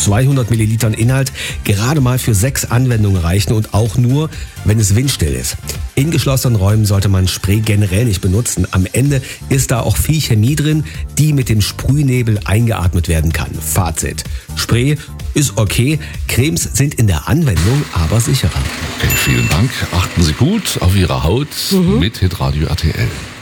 200 Millilitern Inhalt gerade mal für 6 Anwendungen reichen und auch nur, wenn es windstill ist. In geschlossenen Räumen sollte man Spray generell nicht benutzen. Am Ende ist da auch viel Chemie drin, die mit dem Sprühnebel eingeatmet werden kann. Fazit: Spray ist okay, Cremes sind in der Anwendung aber sicherer. Okay, vielen Dank. Achten Sie gut auf Ihre Haut mit Hitradio RTL.